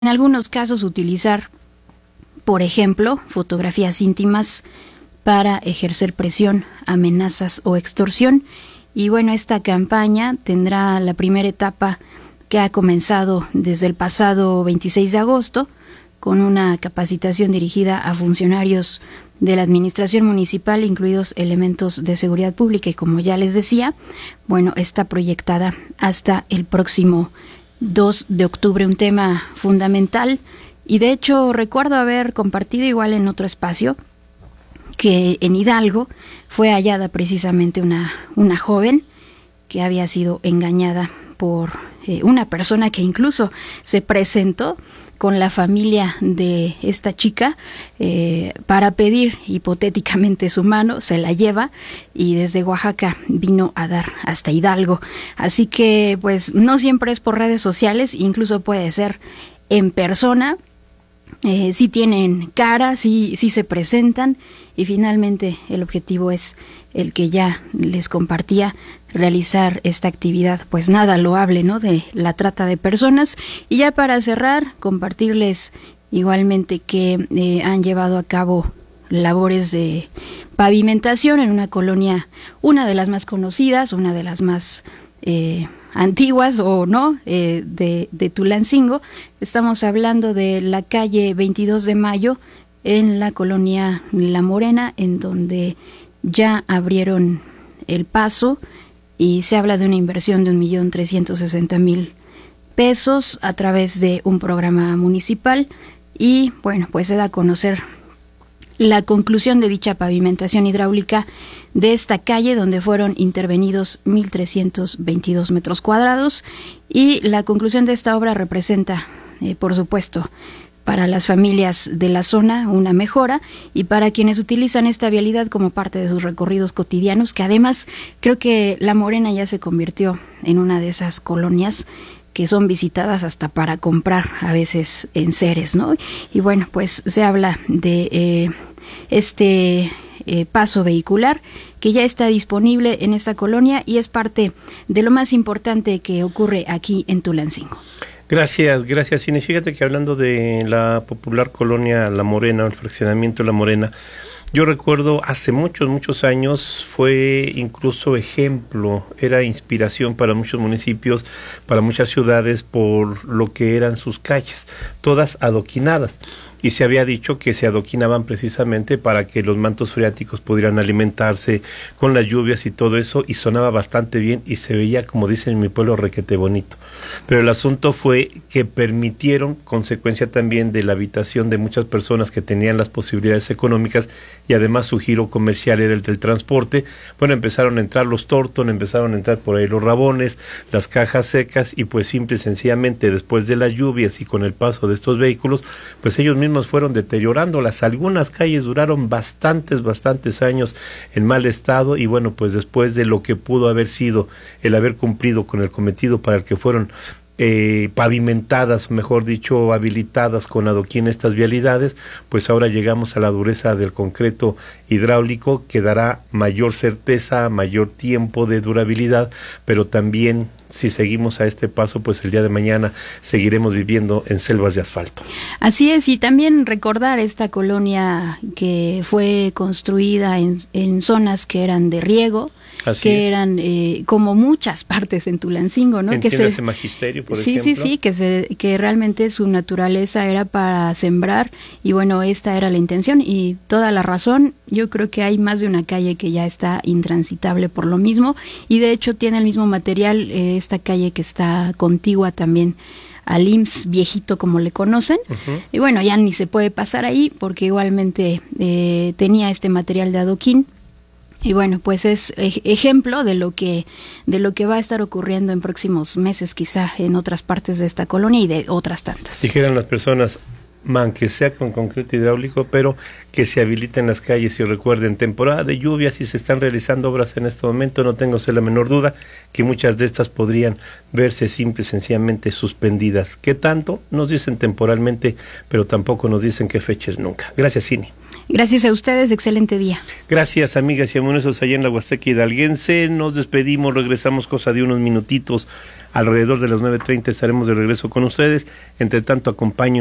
En algunos casos utilizar, por ejemplo, fotografías íntimas para ejercer presión, amenazas o extorsión. Y bueno, esta campaña tendrá la primera etapa que ha comenzado desde el pasado 26 de agosto con una capacitación dirigida a funcionarios de la administración municipal, incluidos elementos de seguridad pública, y como ya les decía, bueno, está proyectada hasta el próximo 2 de octubre, un tema fundamental. Y de hecho recuerdo haber compartido igual en otro espacio que en Hidalgo fue hallada precisamente una joven que había sido engañada por una persona que incluso se presentó con la familia de esta chica para pedir hipotéticamente su mano. Se la lleva y desde Oaxaca vino a dar hasta Hidalgo. Así que pues no siempre es por redes sociales, incluso puede ser en persona. Sí tienen cara, sí se presentan, y finalmente el objetivo es el que ya les compartía, realizar esta actividad pues nada loable, ¿no?, de la trata de personas. Y ya para cerrar, compartirles igualmente que han llevado a cabo labores de pavimentación en una colonia, una de las más conocidas, una de las más antiguas o no, de Tulancingo. Estamos hablando de la calle 22 de Mayo en la colonia La Morena, en donde ya abrieron el paso y se habla de una inversión de 1.360.000 pesos a través de un programa municipal. Y bueno, pues se da a conocer la conclusión de dicha pavimentación hidráulica de esta calle, donde fueron intervenidos 1.322 metros cuadrados, y la conclusión de esta obra representa, por supuesto, para las familias de la zona una mejora, y para quienes utilizan esta vialidad como parte de sus recorridos cotidianos, que además creo que La Morena ya se convirtió en una de esas colonias que son visitadas hasta para comprar a veces enseres, ¿no? Y bueno, pues se habla de este paso vehicular que ya está disponible en esta colonia y es parte de lo más importante que ocurre aquí en Tulancingo. Gracias, Inés. Fíjate que hablando de la popular colonia La Morena, el fraccionamiento La Morena, yo recuerdo hace muchos años fue incluso ejemplo, era inspiración para muchos municipios, para muchas ciudades, por lo que eran sus calles, todas adoquinadas. Y se había dicho que se adoquinaban precisamente para que los mantos freáticos pudieran alimentarse con las lluvias y todo eso, y sonaba bastante bien y se veía, como dicen en mi pueblo, requete bonito. Pero el asunto fue que permitieron, consecuencia también de la habitación de muchas personas que tenían las posibilidades económicas, y además su giro comercial era el del transporte. Bueno, empezaron a entrar los Torton, empezaron a entrar por ahí los Rabones, las cajas secas, y pues simple y sencillamente después de las lluvias y con el paso de estos vehículos, pues ellos mismos fueron deteriorándolas. Algunas calles duraron bastantes años en mal estado, y bueno, pues después de lo que pudo haber sido el haber cumplido con el cometido para el que fueron pavimentadas, mejor dicho, habilitadas con adoquín estas vialidades, pues ahora llegamos a la dureza del concreto hidráulico, que dará mayor certeza, mayor tiempo de durabilidad, pero también, si seguimos a este paso, pues el día de mañana seguiremos viviendo en selvas de asfalto. Así es, y también recordar esta colonia que fue construida en zonas que eran de riego, Así que es. Eran como muchas partes en Tulancingo, ¿no? Entiéndase magisterio, por ejemplo. Sí, que realmente su naturaleza era para sembrar, y bueno, esta era la intención y toda la razón. Yo creo que hay más de una calle que ya está intransitable por lo mismo, y de hecho tiene el mismo material esta calle que está contigua también al IMSS viejito, como le conocen. Uh-huh. Y bueno, ya ni se puede pasar ahí porque igualmente tenía este material de adoquín. Y bueno, pues es ejemplo de lo que va a estar ocurriendo en próximos meses, quizá en otras partes de esta colonia y de otras tantas. Dijeran las personas, aunque sea con concreto hidráulico, pero que se habiliten las calles. Y recuerden, temporada de lluvias, y se están realizando obras en este momento, no tengo la menor duda que muchas de estas podrían verse simple y sencillamente suspendidas. ¿Qué tanto? Nos dicen temporalmente, pero tampoco nos dicen qué fechas nunca. Gracias, Cini. Gracias a ustedes, excelente día. Gracias, amigas y amigos allá en la Huasteca Hidalguense. Nos despedimos, regresamos cosa de unos minutitos. Alrededor de las 9:30 estaremos de regreso con ustedes. Entre tanto, acompañen